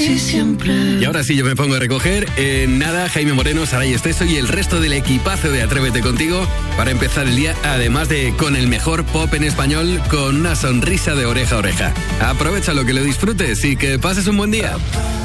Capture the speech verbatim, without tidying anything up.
casi siempre. Y ahora sí, yo me pongo a recoger. En nada, Jaime Moreno, Saray Esteso y el resto del equipazo de Atrévete Contigo para empezar el día, además de con el mejor pop en español, con una sonrisa de oreja a oreja. Aprovecha lo que lo disfrutes y que pases un buen día.